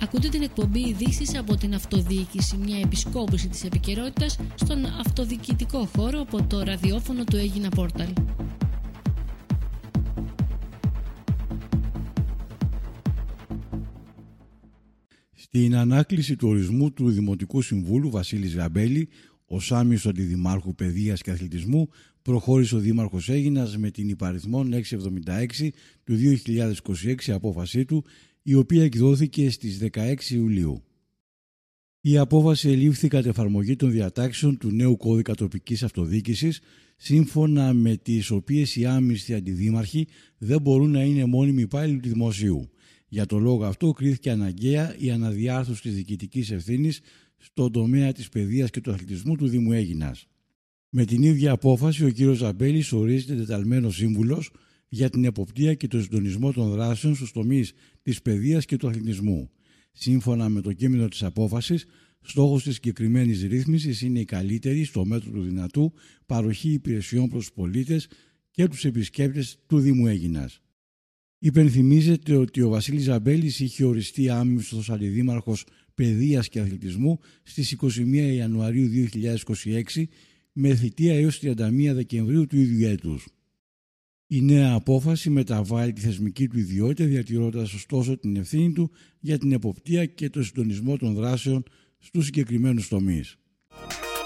Ακούτε την εκπομπή Ειδήσεις από την Αυτοδιοίκηση, μια επισκόπηση της επικαιρότητας στον αυτοδιοικητικό χώρο από το ραδιόφωνο του Έγινα Πόρταλ. Στην ανάκληση του ορισμού του Δημοτικού Συμβούλου Βασίλης Ραμπέλη, ο Σάμιος Αντιδημάρχου Παιδείας και Αθλητισμού, προχώρησε ο Δήμαρχος Αίγινας με την υπαριθμόν 676 του 2026 απόφασή του, η οποία εκδόθηκε στις 16 Ιουλίου. Η απόφαση ελήφθη κατ' εφαρμογή των διατάξεων του νέου κώδικα τοπικής αυτοδιοίκησης, σύμφωνα με τις οποίες οι άμυστοι αντιδήμαρχοι δεν μπορούν να είναι μόνιμοι υπάλληλοι του δημοσίου. Για τον λόγο αυτό κρίθηκε αναγκαία η αναδιάρθρωση της διοικητικής ευθύνης στον τομέα της παιδείας και του αθλητισμού του Δήμου Αίγινας. Με την ίδια απόφαση, ο κ. Ζαμπέλης ορίζεται εντεταλμένος σύμβουλος για την εποπτεία και τον συντονισμό των δράσεων στους τομείς της παιδείας και του αθλητισμού. Σύμφωνα με το κείμενο της απόφασης, στόχος της συγκεκριμένης ρύθμισης είναι η καλύτερη, στο μέτρο του δυνατού, παροχή υπηρεσιών προς τους πολίτες και τους επισκέπτες του Δήμου Αίγινας. Υπενθυμίζεται ότι ο Βασίλης Ζαμπέλης είχε οριστεί άμυστος αντιδήμαρχος παιδείας και αθλητισμού στις 21 Ιανουαρίου 2026 με θητεία έως 31 Δεκεμβρίου του ίδιου έτους. Η νέα απόφαση μεταβάλλει τη θεσμική του ιδιότητα, διατηρώντας ωστόσο την ευθύνη του για την εποπτεία και τον συντονισμό των δράσεων στους συγκεκριμένους τομείς.